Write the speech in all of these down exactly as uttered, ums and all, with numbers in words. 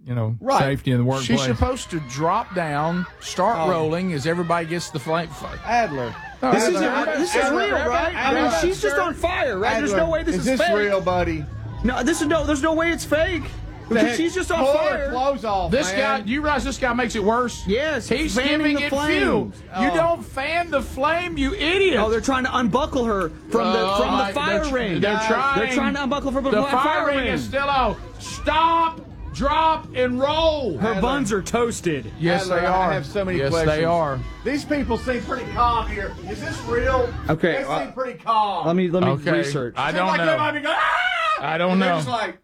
you know, right. safety in the workplace. She's supposed to drop down, start oh. rolling as everybody gets the flame. Adler. No, this is this is real, right? I mean, she's just on fire, right? Adler, there's no way this is, is this fake. real, buddy? No, this is no. There's no way it's fake. Because she's just on Pull fire. Her clothes off, this man. guy, you realize this guy makes it worse? Yes. He's fanning giving the it flames. fuel. Oh. You don't fan the flame, you idiot. Oh, they're trying to unbuckle her from the from uh, the fire they're, ring. They're trying. They're trying to unbuckle her from the the fire, fire ring. is still out. Stop, drop, and roll. Her Adler. buns are toasted. Yes, Adler, they are. I have so many yes, questions. they are. These people seem pretty calm here. Is this real? Okay. They uh, seem pretty calm. Let me let me okay. research. I Seems don't like know. They might be going, ah! I don't and know. They're just like,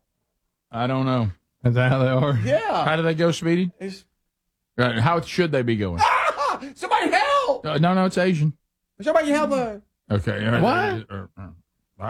I don't know. Is that how they are? Yeah. How do they go, Speedy? It's, Uh, how should they be going? ah! Somebody help! Uh, no, no, it's Asian. Somebody help her. Okay. uh, What? uh, uh, uh,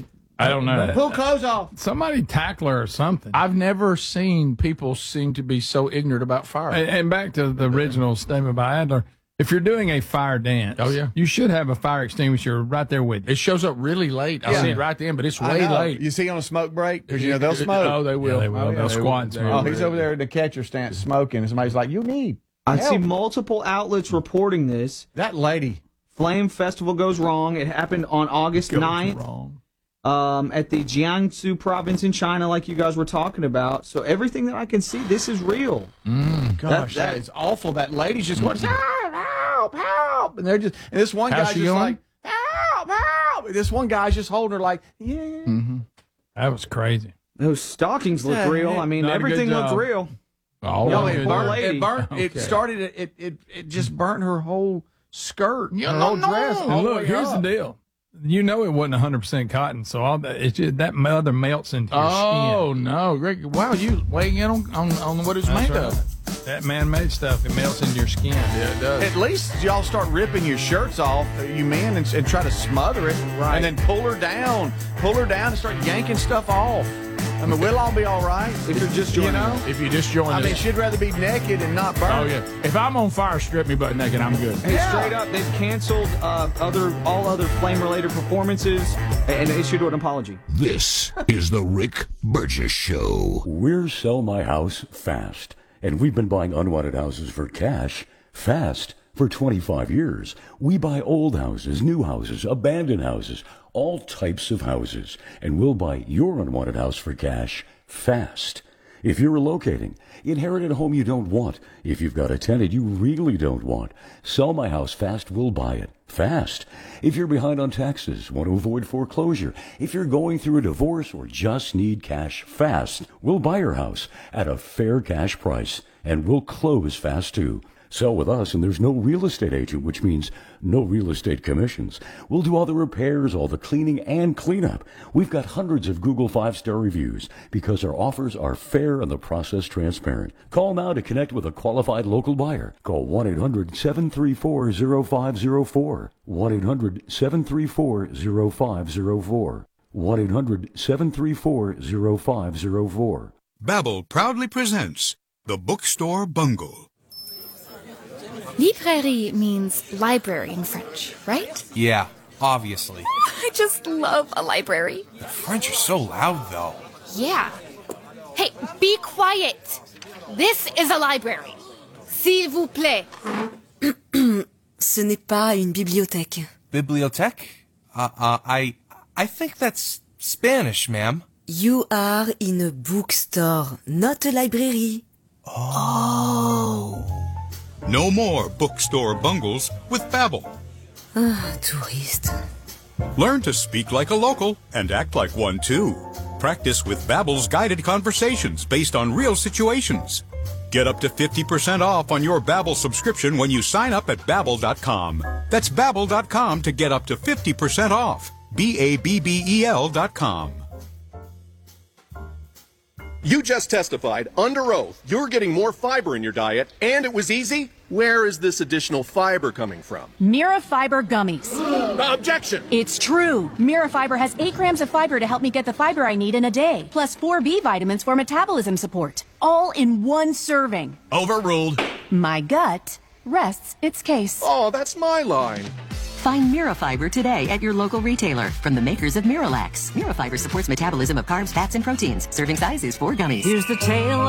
I don't know. Pull clothes off. Somebody tackle her or something. I've never seen people seem to be so ignorant about fire. And, and back to the original statement by Adler, if you're doing a fire dance, Oh, yeah. you should have a fire extinguisher right there with you. It shows up really late. I Yeah. see it right then, but it's I way know. late. You see on a smoke break? Because, you know, they'll It- it- smoke. Oh, they will. Yeah, they will. Oh, They'll they squat will. and They smoke. Oh, will. he's over there at the catcher stand smoking. And somebody's like, you need I help. see multiple outlets reporting this. That lady. Flame Festival goes wrong. It happened on August Goes ninth. wrong. Um, at the Jiangsu province in China, like you guys were talking about. So everything that I can see, this is real. Mm, Gosh, that- that is awful. That lady's just going, help, help, help. And they're just, and this one How's guy's she just going? like, help, help. And this one guy's just holding her like, yeah. Mm-hmm. That was crazy. Those stockings look Yeah, real. I mean, not a good everything looks job. real. Oh, No, yeah, it good burnt, job. it burnt, it Okay. started, it, it, it just burnt her whole skirt, Yeah, her no, whole no. dress. And all And the look, way here's up. the deal. You know it wasn't one hundred percent cotton, so all that it's just, that mother melts into your Oh, skin. no. Greg, wow, you weighing in on, on, on what it's That's made right. of. That man-made stuff, it melts into your skin. Yeah, it does. At least y'all start ripping your shirts off, uh, you men, and, and try to smother it, Right. and then pull her down, pull her down, and start yanking stuff off. I mean, we'll all be all right If you're just you joining know. us. If you just join I us. mean, she'd rather be naked and not burn. Oh, yeah. If I'm on fire, strip me butt naked. I'm good. Hey, Yeah. straight up, they've canceled uh, other all other flame-related performances and issued an apology. This is the Rick Burgess Show. We're Sell My House Fast, and we've been buying unwanted houses for cash fast for twenty-five years. We buy old houses, new houses, abandoned houses, all types of houses, and we'll buy your unwanted house for cash fast. If you're relocating, inherited a home you don't want, if you've got a tenant you really don't want, Sell My House Fast will buy it fast. If you're behind on taxes, want to avoid foreclosure, if you're going through a divorce or just need cash fast, we'll buy your house at a fair cash price, and we'll close fast too. Sell with us, and there's no real estate agent, which means no real estate commissions. We'll do all the repairs, all the cleaning, and cleanup. We've got hundreds of Google five-star reviews because our offers are fair and the process transparent. Call now to connect with a qualified local buyer. Call one eight hundred seven three four zero five zero four. one eight hundred seven three four zero five zero four. one eight hundred seven three four zero five zero four. Babbel proudly presents The Bookstore Bungle. Librairie means library in French, right? Yeah, obviously. I just love a library. The French are so loud, though. Yeah. Hey, be quiet. This is a library. S'il vous plaît. Ce n'est pas une bibliothèque. Bibliothèque? Uh, uh, I, I think that's Spanish, ma'am. You are in a bookstore, not a library. Oh. No more bookstore bungles with Babbel. Ah, touriste. Learn to speak like a local and act like one too. Practice with Babbel's guided conversations based on real situations. Get up to fifty percent off on your Babbel subscription when you sign up at Babbel dot com. That's Babbel dot com to get up to fifty percent off. B A B B E L dot com. You just testified under oath you're getting more fiber in your diet, and it was easy. Where is this additional fiber coming from? Mira Fiber Gummies. Objection! It's true. Mira Fiber has eight grams of fiber to help me get the fiber I need in a day, plus four B vitamins for metabolism support, all in one serving. Overruled. My gut rests its case. Oh, that's my line. Find Mirafiber today at your local retailer from the makers of Miralax. Mirafiber supports metabolism of carbs, fats, and proteins. Serving size is four gummies. Here's the tale